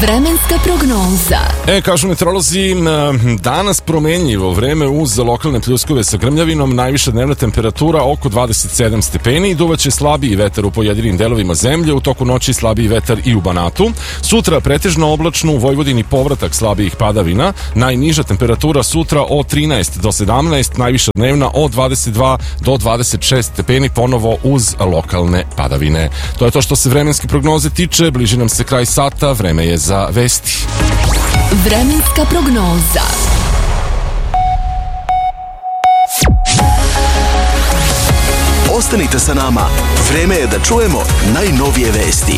Vremenska prognoza. Kažu meteorolozi, danas promenljivo vreme uz lokalne pljuskove sa grmljavinom, najviša dnevna temperatura oko 27 stepeni, duvaće slabiji vetar u pojedinim delovima zemlje, u toku noći slabiji vetar i u Banatu. Sutra pretežno oblačno, u Vojvodini povratak slabijih padavina, najniža temperatura sutra od 13 do 17, najviša dnevna od 22 do 26 stepeni, ponovo uz lokalne padavine. To je to što se vremenske prognoze tiče, bliži nam se kraj sata, vreme je za vesti. Vremenska prognoza. Ostanite sa nama, vreme je da čujemo najnovije vesti.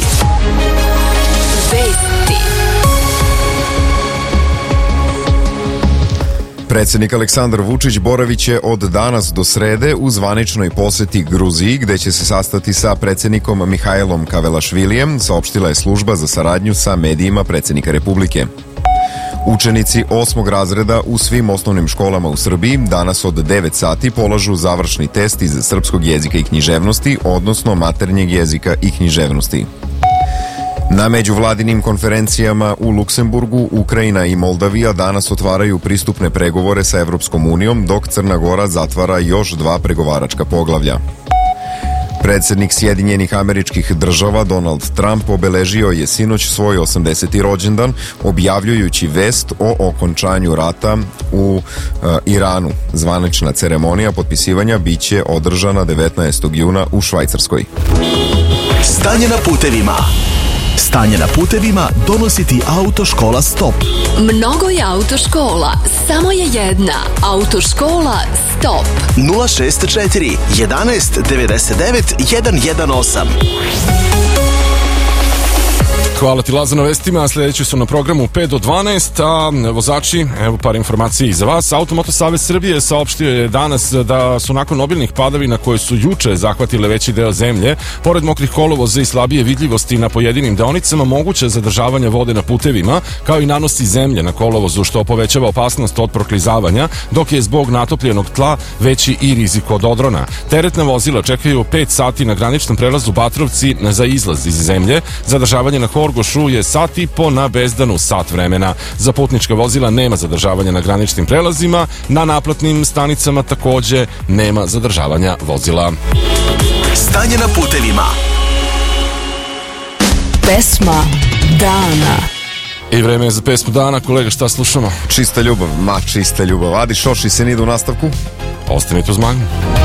Predsjednik Aleksandar Vučić boravit će od danas do srede u zvaničnoj poseti Gruziji, gde će se sastati sa predsjednikom Mihajlom Kavelašvilijem, saopštila je služba za saradnju sa medijima predsjednika Republike. Učenici 8. razreda u svim osnovnim školama u Srbiji danas od 9 sati polažu završni test iz srpskog jezika i književnosti, odnosno maternjeg jezika i književnosti. Na međuvladinim konferencijama u Luksemburgu, Ukrajina i Moldavija danas otvaraju pristupne pregovore sa Evropskom unijom, dok Crna Gora zatvara još 2 pregovaračka poglavlja. Predsjednik Sjedinjenih Američkih Država Donald Trump obeležio je sinoć svoj 80. rođendan objavljujući vest o okončanju rata u Iranu. Zvanična ceremonija potpisivanja biće održana 19. juna u Švajcarskoj. Stanje na putevima. Stanje na putevima donosi ti Autoškola Stop. Mnogo je autoškola, samo je jedna. Autoškola Stop. 064 11 99 118. Hvala ti, Laza, na vestima. Sljedeći su na programu 5 do 12, a vozači, evo par informacija i za vas. Automoto Savez Srbije saopštio je danas da su nakon obilnih padavina koje su juče zahvatile veći deo zemlje, pored mokrih kolovoza i slabije vidljivosti na pojedinim deonicama, moguće zadržavanje vode na putevima, kao i nanosi zemlje na kolovozu, što povećava opasnost od proklizavanja, dok je zbog natopljenog tla veći i rizik od odrona. Teretna vozila čekaju 5 sati na graničnom prelazu Batrovci za izlaz iz zemlje. Zadržavanje na Horgošu je sat i po, na Bezdanu sat vremena. Za putnička vozila nema zadržavanja na graničnim prelazima, na naplatnim stanicama takođe nema zadržavanja vozila. Stanje na putevima. Pesma dana. I vreme je za pesmu dana, kolega, šta slušamo? Čista ljubav, čista ljubav. Adi Šoš i Senida u nastavku. Ostanite uz Magnum.